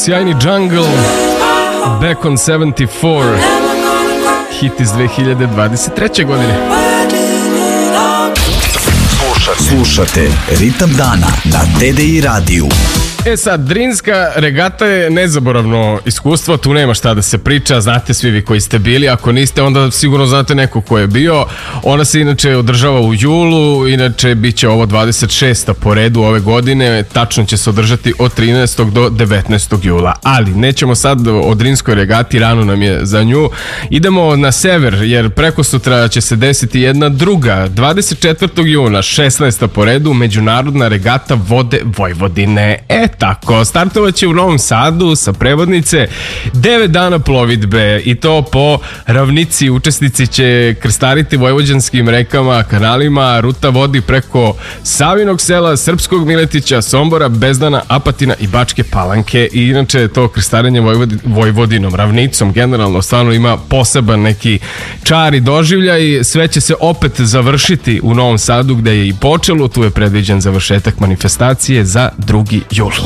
Sjajni Jungle, Back on 74, hit iz 2023. godine. Slušate Ritam dana na TDI radiju. Sad, Drinska regata je nezaboravno iskustvo, tu nema šta da se priča, znate svi vi koji ste bili, ako niste onda sigurno znate neko ko je bio. Ona se inače održava u julu, inače bit će ovo 26. po redu ove godine, tačno će se održati od 13. do 19. jula. Ali nećemo sad o Drinskoj regati, rano nam je za nju. Idemo na sever, jer preko sutra će se desiti jedna druga, 24. juna, 16. po redu, međunarodna regata vode Vojvodine. Tako, startovat će u Novom Sadu sa prevodnice 9 dana plovidbe i to po ravnici. Učesnici će krstariti vojvođanskim rekama, kanalima, ruta vodi preko Savinog sela, Srpskog Miletića, Sombora, Bezdana, Apatina i Bačke Palanke. I inače to krstarenje Vojvodinom, ravnicom generalno stvarno ima poseban neki čar i doživljaj. Sve će se opet završiti u Novom Sadu gde je i počelo, tu je predviđen završetak manifestacije za 2. jul.